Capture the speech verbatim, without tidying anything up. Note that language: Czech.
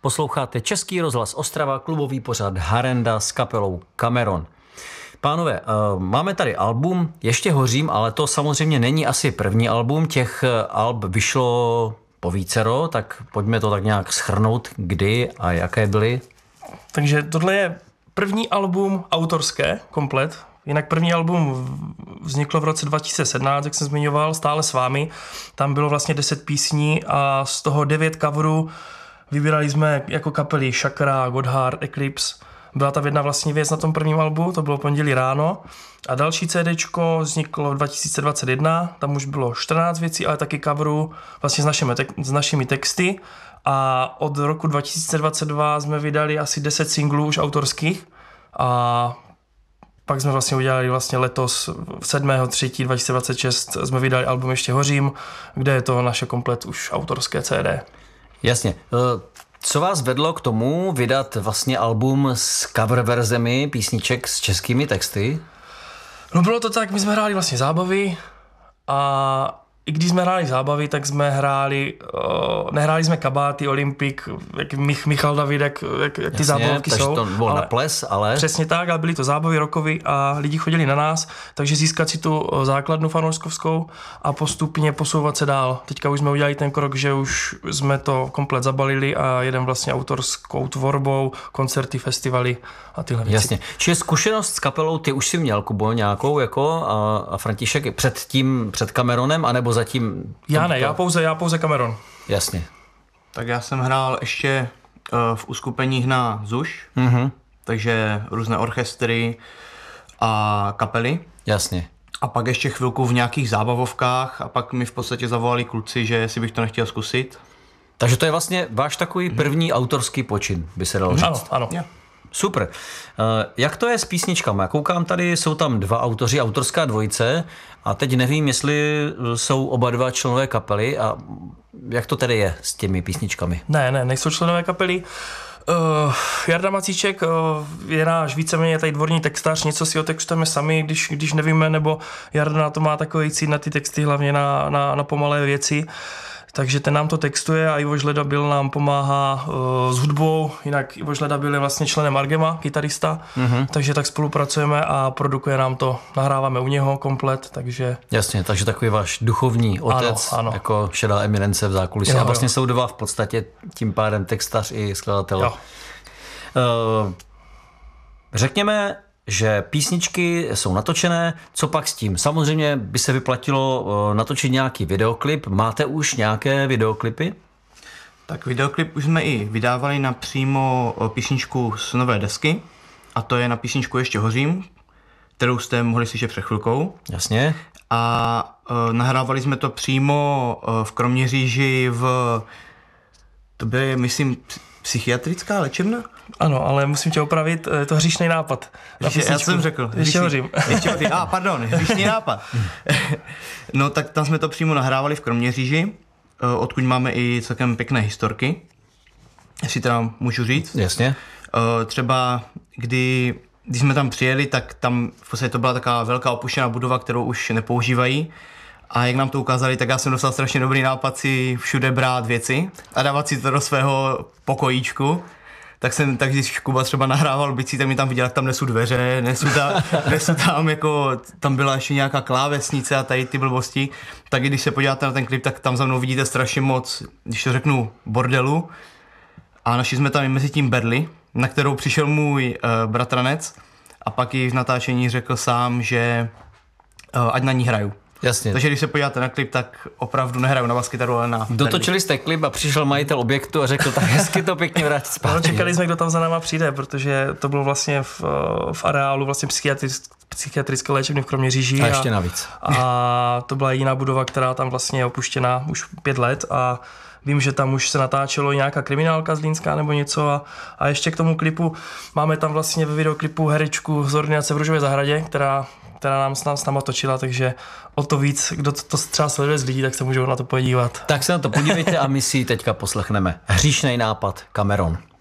Posloucháte Český rozhlas Ostrava, klubový pořad Harenda s kapelou Cameron. Pánové, máme tady album Ještě hořím, ale to samozřejmě není asi první album. Těch alb vyšlo po vícero, tak pojďme to tak nějak shrnout, kdy a jaké byly. Takže tohle je první album autorské, komplet. Jinak první album vzniklo v roce dva tisíce sedmnáct, jak jsem zmiňoval, Stále s vámi. Tam bylo vlastně deset písní a z toho devět coverů. Vybírali jsme jako kapely Chakra, Godhard, Eclipse. Byla tam jedna vlastní věc na tom prvním albu, to bylo Pondělí ráno. A další CDčko vzniklo dva tisíce dvacet jedna, tam už bylo čtrnáct věcí, ale taky coverů vlastně s našimi, s našimi texty. A od roku dva tisíce dvacet dva jsme vydali asi deset singlů už autorských. A pak jsme vlastně udělali vlastně letos sedmého třetího dva tisíce dvacet šest jsme vydali album Ještě hořím, kde je to naše komplet už autorské C D. Jasně. Co vás vedlo k tomu vydat vlastně album s cover verzemi písniček s českými texty? No bylo to tak, my jsme hráli vlastně zábavy a i když jsme hráli zábavy, tak jsme hráli, uh, nehráli jsme kabáty, Olympik, jak Mich, Michal Davidek, jak, jak ty zábavky takže jsou. To bylo na ples, ale... Přesně tak, ale byly to zábavy rokovy a lidi chodili na nás, takže získat si tu základnu fanouškovskou a postupně posouvat se dál. Teďka už jsme udělali ten krok, že už jsme to komplet zabalili a jedem vlastně autorskou tvorbou, koncerty, festivaly a tyhle věci. Jasně. Čiže zkušenost s kapelou ty už si měl, Kubo, nějakou jako a, a František před tím, před Cameronem, anebo zatím... Já ne, já pouze, já pouze Cameron. Jasně. Tak já jsem hrál ještě uh, v uskupeních na ZUŠ, Mm-hmm. takže různé orchestry a kapely. Jasně. A pak ještě chvilku v nějakých zábavovkách a pak mi v podstatě zavolali kluci, že jestli bych to nechtěl zkusit. Takže to je vlastně váš takový první autorský počin, by se dalo říct. Ano, ano. Yeah. Super. Jak to je s písničkami? Já koukám tady, jsou tam dva autoři, autorská dvojice a teď nevím, jestli jsou oba dva členové kapely a jak to tedy je s těmi písničkami? Ne, ne, nejsou členové kapely. Uh, Jarda Macíček uh, je náš víceméně tady dvorní textař, něco si otextujeme sami, když, když nevíme, nebo Jarda na to má takový cít na ty texty, hlavně na, na, na pomalé věci. Takže ten nám to textuje a Ivo Žledabil nám pomáhá uh, s hudbou, jinak Ivo Žledabil je vlastně členem Argema, kytarista, mm-hmm. takže tak spolupracujeme a produkuje nám to, nahráváme u něho komplet, takže... Jasně, takže takový váš duchovní otec, ano, ano. jako šedá eminence v zákulisí. Jo, a vlastně jo. jsou dva v podstatě tím pádem textař i skladatel. Jo. Uh, řekněme, že písničky jsou natočené, co pak s tím? Samozřejmě by se vyplatilo natočit nějaký videoklip. Máte už nějaké videoklipy? Tak videoklip už jsme i vydávali na přímo písničku z nové desky a to je na písničku Ještě hořím, kterou jste mohli slyšet před chvilkou. Jasně. A uh, nahrávali jsme to přímo uh, v Kroměříži v... To bylo, myslím, psychiatrická léčebna? Ano, ale musím tě opravit, je to hříšný nápad. Ještě, já jsem řekl. Ještě hořím. Ještě hořím. A, pardon, hříšný nápad. No tak tam jsme to přímo nahrávali v Kroměříži, odkud máme i celkem pěkné historky, jestli teda můžu říct. Jasně. Třeba kdy, když jsme tam přijeli, tak tam v podstatě to byla taková velká opuštěná budova, kterou už nepoužívají. A jak nám to ukázali, tak já jsem dostal strašně dobrý nápad si všude brát věci a dávat si to do svého pokojíčku. Tak jsem, tak když Kuba třeba nahrával bicí, tak mi tam viděl, jak tam nesu dveře, nesu, ta, nesu tam jako, tam byla ještě nějaká klávesnice a tady ty blbosti. Tak i když se podíváte na ten klip, tak tam za mnou vidíte strašně moc, když to řeknu, bordelu. A našli jsme tam i mezi tím berli, na kterou přišel můj uh, bratranec a pak i v natáčení řekl sám, že uh, ať na ní hraju. Jasně. Takže když se podíváte na klip, tak opravdu nehraju na baskytaru, ale na... Dotočili jste klip a přišel majitel objektu a řekl, tak hezky to pěkně vrátit zpátky. No, čekali jsme, kdo tam za náma přijde, protože to bylo vlastně v, v areálu vlastně psychiatrické, psychiatrické léčebny v Kroměříži. A ještě navíc. A to byla jediná budova, která tam vlastně je opuštěná už pět let a vím, že tam už se natáčelo nějaká kriminálka zlínská nebo něco a, a ještě k tomu klipu máme tam vlastně ve videoklipu herečku z ordinace v Růžové zahradě, která která nám s, nám s náma točila, takže o to víc, kdo to, to třeba sleduje z lidí, tak se můžou na to podívat. Tak se na to podívejte a my si teďka poslechneme Hříšnej nápad, Cameron.